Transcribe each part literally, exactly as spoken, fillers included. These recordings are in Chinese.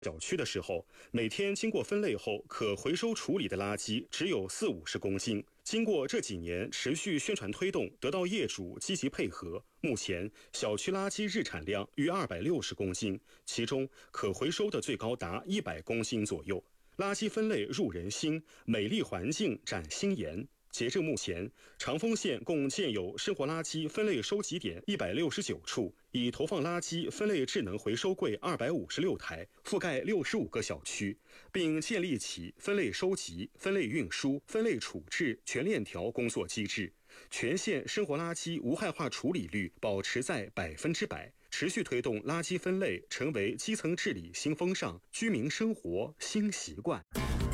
小区的时候，每天经过分类后可回收处理的垃圾只有四五十公斤。经过这几年持续宣传推动，得到业主积极配合，目前小区垃圾日产量逾二百六十公斤，其中可回收的最高达一百公斤左右。垃圾分类入人心，美丽环境展心颜。截至目前，长丰县共建有生活垃圾分类收集点一百六十九处，已投放垃圾分类智能回收柜二百五十六台，覆盖六十五个小区，并建立起分类收集、分类运输、分类处置全链条工作机制。全县生活垃圾无害化处理率保持在百分之百，持续推动垃圾分类成为基层治理新风尚、居民生活新习惯。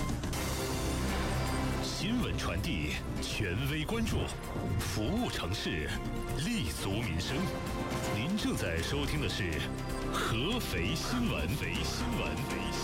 新闻传递，权威关注，服务城市，立足民生。您正在收听的是合肥新闻。合肥新闻。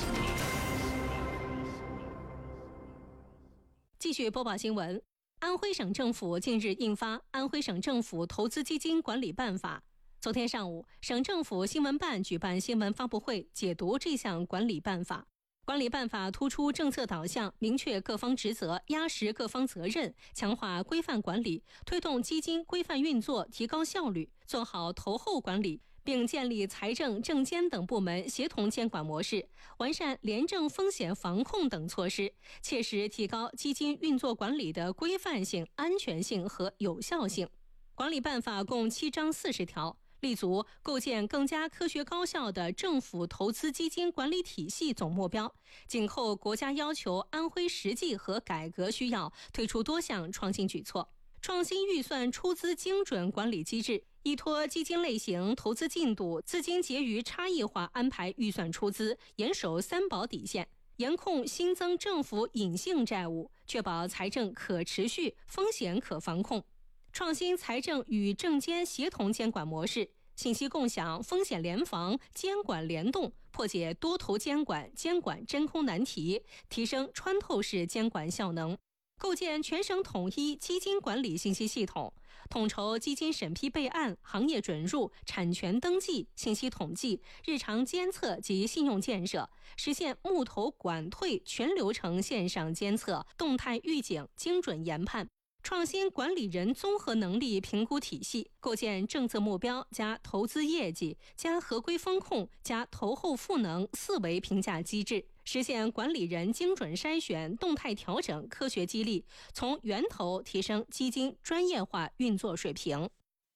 继续播报新闻。安徽省政府近日印发《安徽省政府投资基金管理办法》。昨天上午，省政府新闻办举办新闻发布会，解读这项管理办法。管理办法突出政策导向，明确各方职责，压实各方责任，强化规范管理，推动基金规范运作，提高效率，做好投后管理，并建立财政、证监等部门协同监管模式，完善廉政风险防控等措施，切实提高基金运作管理的规范性、安全性和有效性。管理办法共七章四十条。立足构建更加科学高效的政府投资基金管理体系总目标，紧扣国家要求、安徽实际和改革需要，推出多项创新举措，创新预算出资精准管理机制，依托基金类型、投资进度、资金结余差异化安排预算出资，严守三保底线，严控新增政府隐性债务，确保财政可持续、风险可防控。创新财政与证监协同监管模式，信息共享、风险联防、监管联动，破解多头监管、监管真空难题，提升穿透式监管效能。构建全省统一基金管理信息系统，统筹基金审批备案、行业准入、产权登记、信息统计、日常监测及信用建设，实现募投管退全流程线上监测、动态预警、精准研判。创新管理人综合能力评估体系，构建政策目标加投资业绩加合规风控加投后赋能四维评价机制，实现管理人精准筛选、动态调整、科学激励，从源头提升基金专业化运作水平。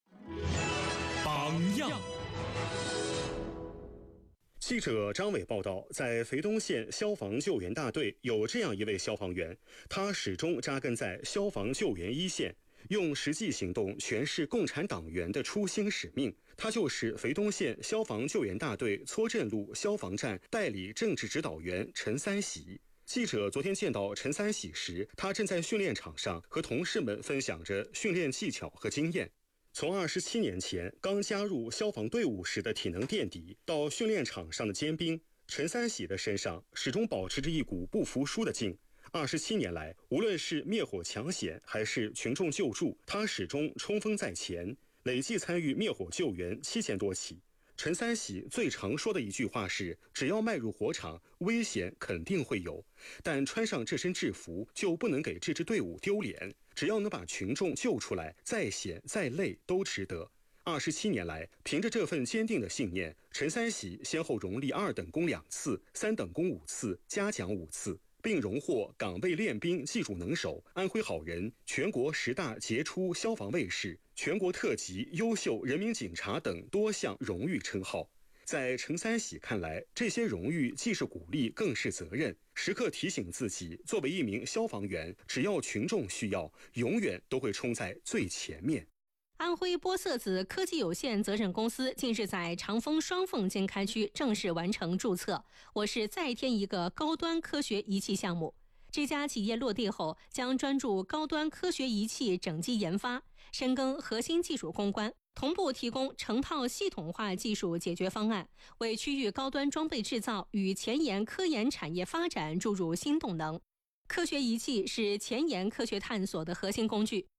榜样。 记者张伟报道，在肥东县消防救援大队有这样一位消防员，他始终扎根在消防救援一线，用实际行动诠释共产党员的初心使命。他就是肥东县消防救援大队搓镇路消防站代理政治指导员陈三喜。记者昨天见到陈三喜时，他正在训练场上和同事们分享着训练技巧和经验。从二十七年前刚加入消防队伍时的体能垫底，到训练场上的尖兵，陈三喜的身上始终保持着一股不服输的劲。二十七年来，无论是灭火抢险还是群众救助，他始终冲锋在前，累计参与灭火救援七千多起。陈三喜最常说的一句话是：只要迈入火场，危险肯定会有，但穿上这身制服就不能给这支队伍丢脸，只要能把群众救出来，再险再累都值得。二十七年来，凭着这份坚定的信念，陈三喜先后荣立二等功两次、三等功五次、嘉奖五次，并荣获岗位练兵技术能手、安徽好人、全国十大杰出消防卫士、全国特级优秀人民警察等多项荣誉称号。在陈三喜看来，这些荣誉既是鼓励，更是责任，时刻提醒自己，作为一名消防员，只要群众需要，永远都会冲在最前面。 安徽波色子科技有限责任公司近日在长丰双凤经开区正式完成注册，我市再添一个高端科学仪器项目。这家企业落地后，将专注高端科学仪器整机研发，深耕核心技术攻关，同步提供成套系统化技术解决方案，为区域高端装备制造与前沿科研产业发展注入新动能。科学仪器是前沿科学探索的核心工具，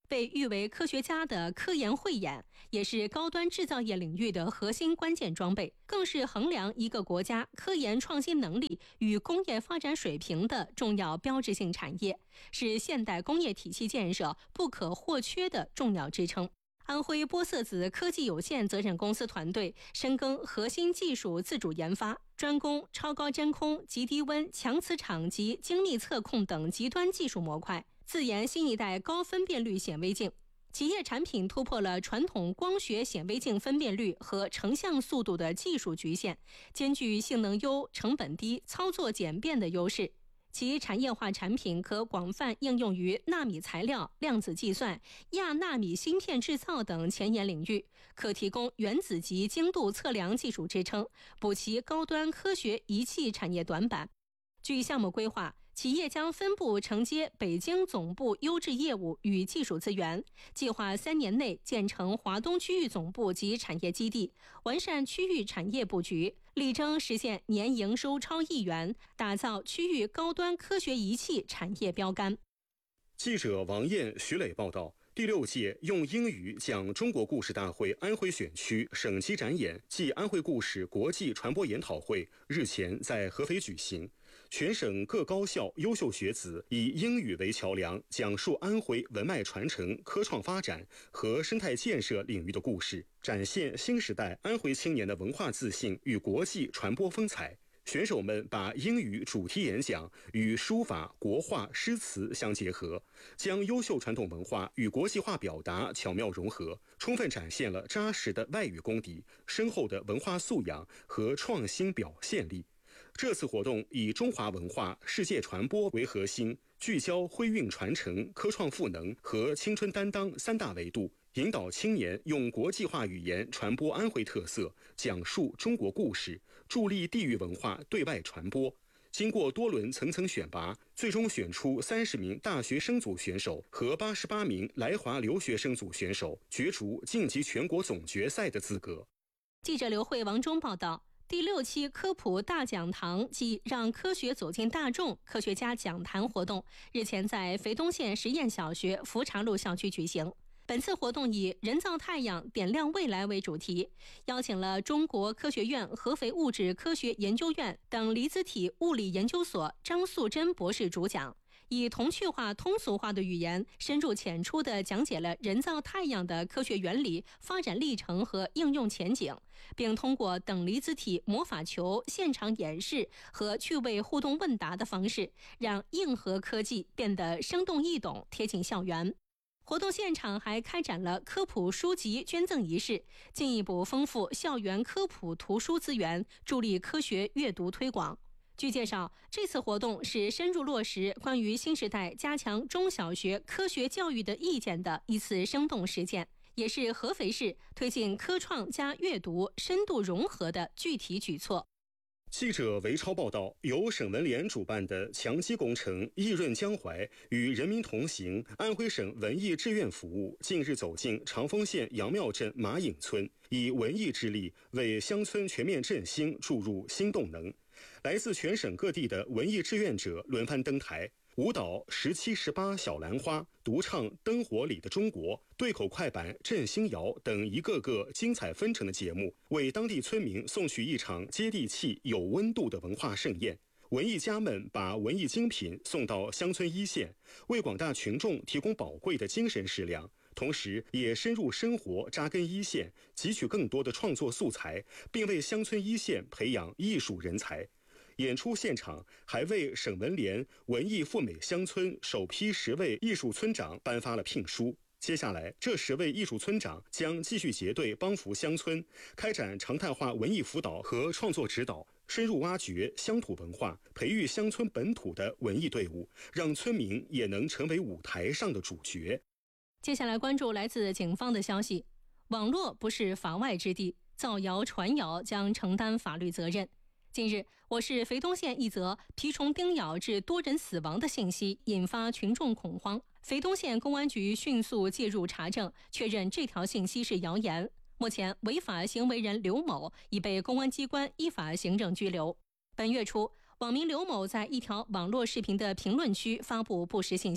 被誉为科学家的科研慧眼，也是高端制造业领域的核心关键装备，更是衡量一个国家科研创新能力与工业发展水平的重要标志性产业，是现代工业体系建设不可或缺的重要支撑。安徽玻色子科技有限责任公司团队深耕核心技术自主研发，专攻超高真空、极低温、强磁场及精密测控等极端技术模块，自研新一代高分辨率显微镜。企业产品突破了传统光学显微镜分辨率和成像速度的技术局限，兼具性能优、成本低、操作简便的优势。其产业化产品可广泛应用于纳米材料、量子计算、亚纳米芯片制造等前沿领域，可提供原子级精度测量技术支撑，补齐高端科学仪器产业短板。据项目规划，企业将分步承接北京总部优质业务与技术资源，计划三年内建成华东区域总部及产业基地，完善区域产业布局，力争实现年营收超亿元，打造区域高端科学仪器产业标杆。 记者王艳、徐磊报道。第六届用英语讲中国故事大会安徽选区省级展演暨安徽故事国际传播研讨会日前在合肥举行。全省各高校优秀学子以英语为桥梁，讲述安徽文脉传承、科创发展和生态建设领域的故事，展现新时代安徽青年的文化自信与国际传播风采。选手们把英语主题演讲与书法、国画、诗词相结合，将优秀传统文化与国际化表达巧妙融合，充分展现了扎实的外语功底、深厚的文化素养和创新表现力。这次活动以中华文化世界传播为核心，聚焦徽韵传承、科创赋能和青春担当三大维度，引导青年用国际化语言传播安徽特色，讲述中国故事，助力地域文化对外传播。经过多轮层层选拔，最终选出三十名大学生组选手和八十八名来华留学生组选手，角逐晋级全国总决赛的资格。 记者刘慧、王忠报道。第六期科普大讲堂暨让科学走进大众科学家讲坛活动日前在肥东县实验小学福察路校区举行。本次活动以人造太阳点亮未来为主题，邀请了中国科学院合肥物质科学研究院等离子体物理研究所张素珍博士主讲，以童趣化、通俗化的语言，深入浅出地讲解了人造太阳的科学原理、发展历程和应用前景，并通过等离子体魔法球、现场演示和趣味互动问答的方式，让硬核科技变得生动易懂、贴近校园。活动现场还开展了科普书籍捐赠仪式，进一步丰富校园科普图书资源，助力科学阅读推广。据介绍，这次活动是深入落实关于新时代加强中小学科学教育的意见的一次生动实践，也是合肥市推进科创加阅读深度融合的具体举措。 记者韦超报道，由省文联主办的强基工程益润江淮与人民同行安徽省文艺志愿服务近日走进长丰县杨庙镇马隐村，以文艺之力为乡村全面振兴注入新动能。来自全省各地的文艺志愿者轮番登台，舞蹈十七十八小兰花、独唱灯火里的中国、对口快板振兴谣等一个个精彩纷呈的节目，为当地村民送去一场接地气、有温度的文化盛宴。文艺家们把文艺精品送到乡村一线，为广大群众提供宝贵的精神食粮，同时也深入生活、扎根一线，汲取更多的创作素材，并为乡村一线培养艺术人才。演出现场还为省文联文艺赴美乡村首批十位艺术村长颁发了聘书。接下来，这十位艺术村长将继续结对帮扶乡村，开展常态化文艺辅导和创作指导，深入挖掘乡土文化，培育乡村本土的文艺队伍，让村民也能成为舞台上的主角。 接下来关注来自警方的消息，网络不是法外之地，造谣传谣将承担法律责任。近日，我市肥东县一则蜱虫叮咬致多人死亡的信息引发群众恐慌，肥东县公安局迅速介入查证，确认这条信息是谣言。目前，违法行为人刘某已被公安机关依法行政拘留。本月初，网民刘某在一条网络视频的评论区发布不实信息，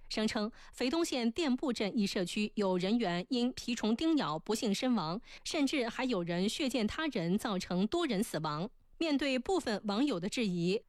声称肥东县店埠镇一社区有人员因蜱虫叮咬不幸身亡，甚至还有人血溅他人，造成多人死亡。面对部分网友的质疑，